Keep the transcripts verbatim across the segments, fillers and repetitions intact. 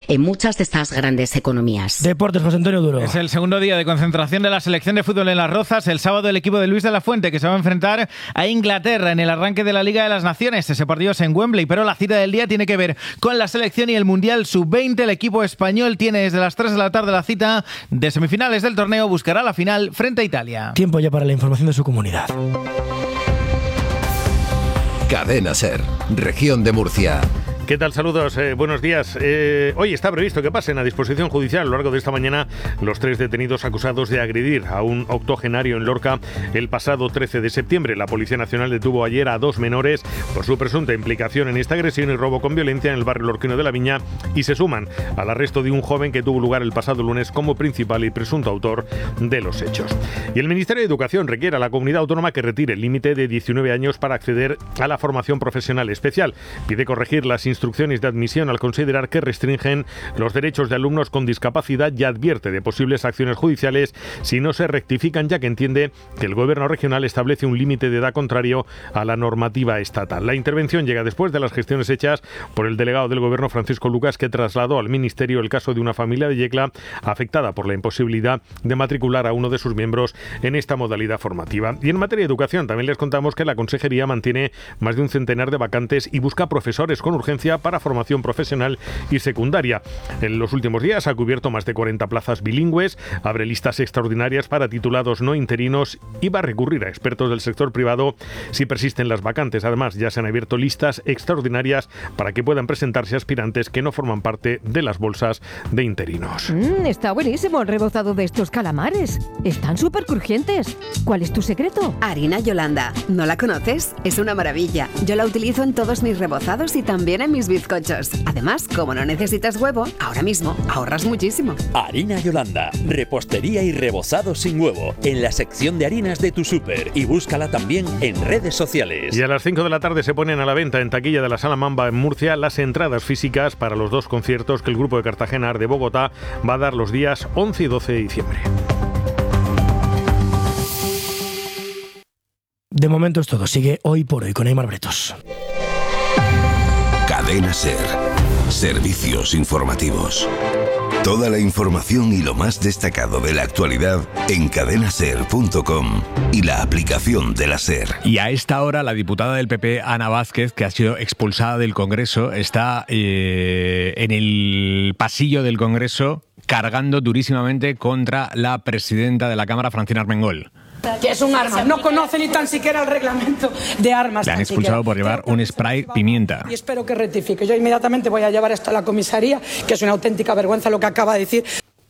en muchas de estas grandes economías. Deportes, José Antonio Duro. Es el segundo día de concentración de la selección de fútbol en Las Rozas. El sábado el equipo de Luis de la Fuente, que se va a enfrentar a Inglaterra en el arranque de la Liga de las Naciones. Ese partido es en Wembley, pero la cita del día tiene que ver con la selección y el Mundial sub veinte. El equipo español tiene desde las tres de la tarde la cita de semifinales del torneo. Buscará la final frente a Italia. Tiempo ya para la información de su comunidad. Cadena SER, Región de Murcia. ¿Qué tal? Saludos, eh, buenos días. Eh, hoy está previsto que pasen a disposición judicial a lo largo de esta mañana los tres detenidos acusados de agredir a un octogenario en Lorca el pasado trece de septiembre. La Policía Nacional detuvo ayer a dos menores por su presunta implicación en esta agresión y robo con violencia en el barrio lorquino de La Viña y se suman al arresto de un joven que tuvo lugar el pasado lunes como principal y presunto autor de los hechos. Y el Ministerio de Educación requiere a la comunidad autónoma que retire el límite de diecinueve años para acceder a la formación profesional especial. Pide corregir las instrucciones instrucciones de admisión al considerar que restringen los derechos de alumnos con discapacidad y advierte de posibles acciones judiciales si no se rectifican, ya que entiende que el gobierno regional establece un límite de edad contrario a la normativa estatal. La intervención llega después de las gestiones hechas por el delegado del gobierno, Francisco Lucas, que trasladó al ministerio el caso de una familia de Yecla afectada por la imposibilidad de matricular a uno de sus miembros en esta modalidad formativa. Y en materia de educación también les contamos que la Consejería mantiene más de un centenar de vacantes y busca profesores con urgencia para formación profesional y secundaria. En los últimos días ha cubierto más de cuarenta plazas bilingües, abre listas extraordinarias para titulados no interinos y va a recurrir a expertos del sector privado si persisten las vacantes. Además, ya se han abierto listas extraordinarias para que puedan presentarse aspirantes que no forman parte de las bolsas de interinos. Mm, está buenísimo el rebozado de estos calamares. Están súper crujientes. ¿Cuál es tu secreto? Harina Yolanda. ¿No la conoces? Es una maravilla. Yo la utilizo en todos mis rebozados y también en mis bizcochos. Además, como no necesitas huevo, ahora mismo ahorras muchísimo. Harina Yolanda, repostería y rebozado sin huevo, en la sección de harinas de tu súper y búscala también en redes sociales. Y a las cinco de la tarde se ponen a la venta en taquilla de la Sala Mamba en Murcia las entradas físicas para los dos conciertos que el grupo de Cartagena de Bogotá va a dar los días once y doce de diciembre. De momento es todo. Sigue Hoy por Hoy con Aymar Bretos. Cadena SER. Servicios informativos. Toda la información y lo más destacado de la actualidad en cadena ser punto com y la aplicación de la SER. Y a esta hora la diputada del P P, Ana Vázquez, que ha sido expulsada del Congreso, está eh, en el pasillo del Congreso cargando durísimamente contra la presidenta de la Cámara, Francina Armengol. Que es un arma, no conoce ni tan siquiera el reglamento de armas. Le han expulsado por llevar un spray pimienta. Y espero que rectifique. Yo inmediatamente voy a llevar esto a la comisaría, que es una auténtica vergüenza lo que acaba de decir.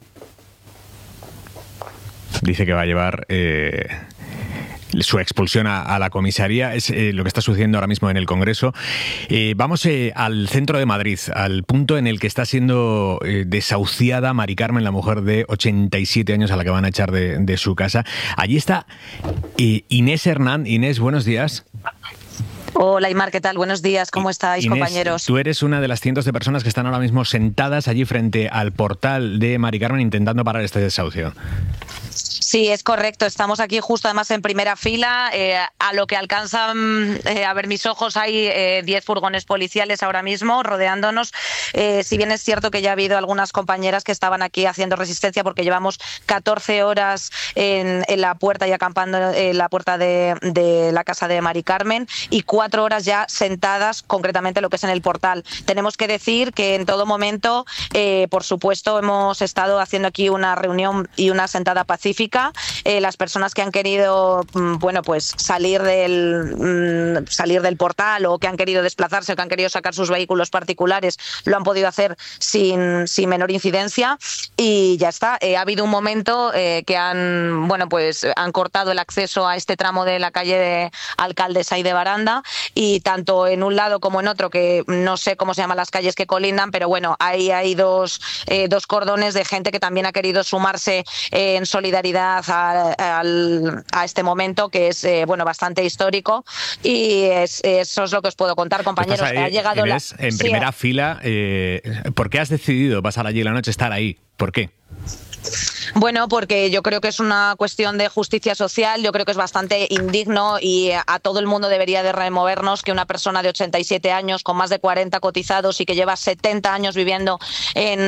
Dice que va a llevar eh, su expulsión a, a la comisaría. Es eh, lo que está sucediendo ahora mismo en el Congreso. Eh, vamos eh, al centro de Madrid, al punto en el que está siendo eh, desahuciada Mari Carmen, la mujer de ochenta y siete años a la que van a echar de, de su casa. Allí está eh, Inés Hernán. Inés, buenos días. Hola, Aymar, ¿qué tal? Buenos días, ¿cómo estáis, Inés, compañeros? Tú eres una de las cientos de personas que están ahora mismo sentadas allí frente al portal de Mari Carmen intentando parar este desahucio. Sí, es correcto. Estamos aquí justo además en primera fila. Eh, a lo que alcanzan eh, a ver mis ojos hay eh, diez furgones policiales ahora mismo rodeándonos. Eh, si bien es cierto que ya ha habido algunas compañeras que estaban aquí haciendo resistencia porque llevamos catorce horas en, en la puerta y acampando en la puerta de, de la casa de Mari Carmen y cuatro horas ya sentadas, concretamente lo que es en el portal. Tenemos que decir que en todo momento, eh, por supuesto, hemos estado haciendo aquí una reunión y una sentada pacífica. Eh, las personas que han querido bueno pues salir del salir del portal o que han querido desplazarse o que han querido sacar sus vehículos particulares lo han podido hacer sin, sin menor incidencia y ya está. Eh, ha habido un momento eh, que han bueno pues han cortado el acceso a este tramo de la calle de Alcaldesa y de Baranda y tanto en un lado como en otro, que no sé cómo se llaman las calles que colindan, pero bueno, ahí hay dos, eh, dos cordones de gente que también ha querido sumarse eh, en solidaridad A, a, a este momento que es eh, bueno bastante histórico y es, eso es lo que os puedo contar, compañeros. Ahí, ha llegado Inés, la... en sí, primera fila. Eh, ¿Por qué has decidido pasar allí la noche, estar ahí? ¿Por qué? Bueno, porque yo creo que es una cuestión de justicia social, yo creo que es bastante indigno y a todo el mundo debería de removernos que una persona de ochenta y siete años con más de cuarenta cotizados y que lleva setenta años viviendo en